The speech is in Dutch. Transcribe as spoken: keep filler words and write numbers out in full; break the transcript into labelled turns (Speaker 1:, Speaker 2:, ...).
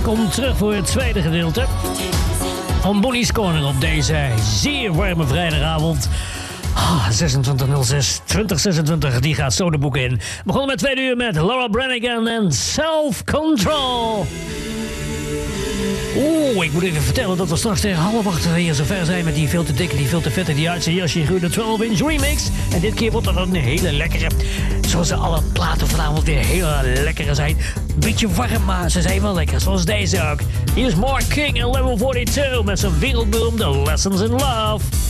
Speaker 1: Welkom terug voor het tweede gedeelte van Bonnie's Corner op deze zeer warme vrijdagavond. Ah, zesentwintig nul zes twintig zesentwintig, die gaat zo de boek in. We begonnen met tweede uur met Laura Branigan en Self Control. Oeh, ik moet even vertellen dat we straks tegen half acht weer zover zijn met die veel te dikke, die veel te vette, die uitse jasje groene twaalf inch remix. En dit keer wordt dat een hele lekkere. Zoals alle platen vanavond weer heel lekkere zijn. Beetje warm, maar ze zijn wel lekker, zoals deze ook. Hier is Mark King en Level tweeënveertig met zijn wereldberoemde Lessons in Love.